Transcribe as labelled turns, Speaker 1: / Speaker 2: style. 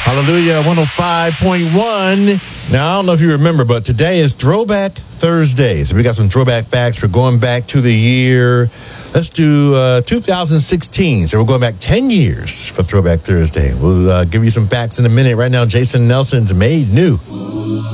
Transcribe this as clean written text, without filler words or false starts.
Speaker 1: Hallelujah, 105.1. Now, I don't know if you remember, but today is Throwback Thursday. So we got some throwback facts for going back to the year. Let's do 2016. So we're going back 10 years for Throwback Thursday. We'll give you some facts in a minute. Right now, Jason Nelson's Made New.